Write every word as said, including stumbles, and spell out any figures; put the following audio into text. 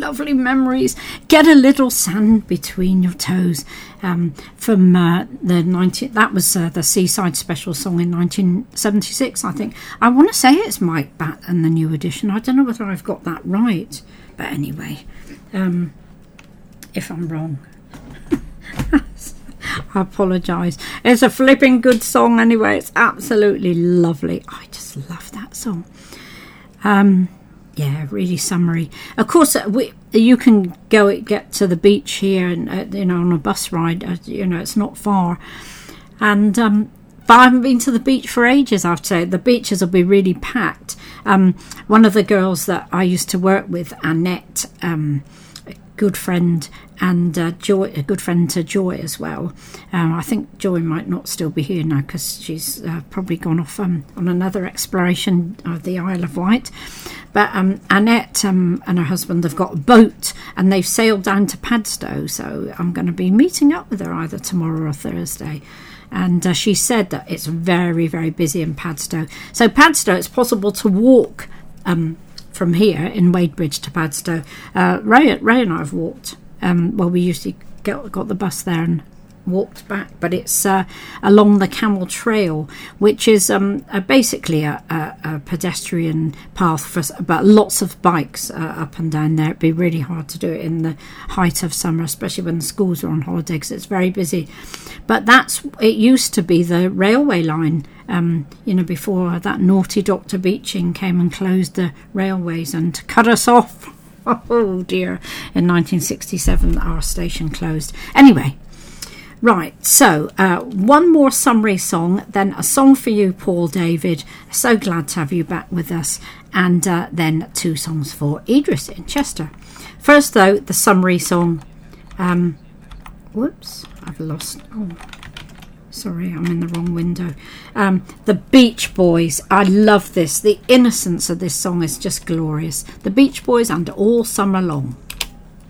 lovely memories. Get a little sand between your toes. Um, from uh, the nineteen that was uh, the Seaside Special song in nineteen seventy-six, I think. I want to say it's Mike Batt and the New Edition. I don't know whether I've got that right, but anyway, um, if I'm wrong, I apologise. It's a flipping good song anyway. It's absolutely lovely. I just love that song. Um, yeah, really summery. Of course, uh, we, you can go get to the beach here, and uh, you know, on a bus ride. Uh, you know, it's not far. And um, but I haven't been to the beach for ages. I have to say, the beaches will be really packed. Um, one of the girls that I used to work with, Annette, um, a good friend, and uh, Joy, a good friend to Joy as well. Um, I think Joy might not still be here now because she's uh, probably gone off um, on another exploration of the Isle of Wight. But um, Annette um, and her husband have got a boat and they've sailed down to Padstow. So I'm going to be meeting up with her either tomorrow or Thursday. And uh, she said that it's very, very busy in Padstow. So Padstow, it's possible to walk um, from here in Wadebridge to Padstow. Uh, Ray, Ray and I have walked. Um, well, we usually got, got the bus there and walked back, but it's uh, along the Camel Trail, which is um, uh, basically a, a, a pedestrian path for, but lots of bikes uh, up and down there. It'd be really hard to do it in the height of summer, especially when the schools are on holiday, because it's very busy. But that's it used to be the railway line, um, you know, before that naughty Doctor Beeching came and closed the railways and cut us off. Oh dear, in nineteen sixty-seven our station closed. Anyway, right, so uh, one more summary song, then a song for you, Paul David. So glad to have you back with us. And uh, then two songs for Idris in Chester. First though, the summary song. Um, whoops, I've lost... Oh. Sorry, I'm in the wrong window. Um, the Beach Boys. I love this. The innocence of this song is just glorious. The Beach Boys and All Summer Long.